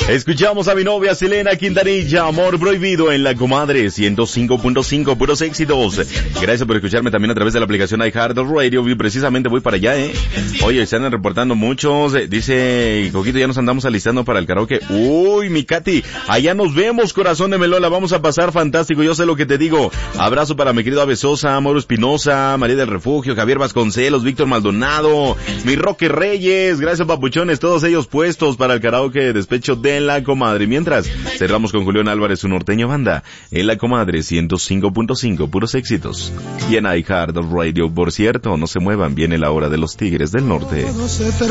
Escuchamos a mi novia Selena Quintanilla, Amor Prohibido en La Comadre 105.5, puros éxitos. Gracias por escucharme también a través de la aplicación iHeartRadio, y precisamente voy para allá, Oye, se andan reportando muchos, dice Coquito, ya nos andamos alistando para el karaoke. Uy, mi Katy, allá nos vemos, corazón de Melola, vamos a pasar fantástico, yo sé lo que te digo. Abrazo para mi querido Ave Sosa, Mauro Espinosa, María del Refugio, Javier Vasconcelos, Víctor Maldonado, mi Roque Reyes, gracias papuchones, todos ellos puestos para el karaoke de despecho de La Comadre. Mientras, cerramos con Julián Álvarez, su norteño banda, en La Comadre 105.5, puros éxitos. Y en iHeartRadio, por cierto, no se muevan, viene la hora de los Tigres del Norte.